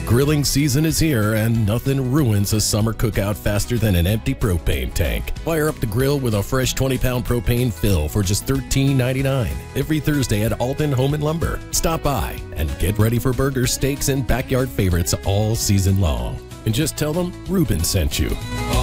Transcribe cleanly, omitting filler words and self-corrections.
Grilling season is here, and nothing ruins a summer cookout faster than an empty propane tank. Fire up the grill with a fresh 20-pound propane fill for just $13.99 every Thursday at Alton Home and Lumber. Stop by and get ready for burgers, steaks, and backyard favorites all season long. And just tell them Ruben sent you.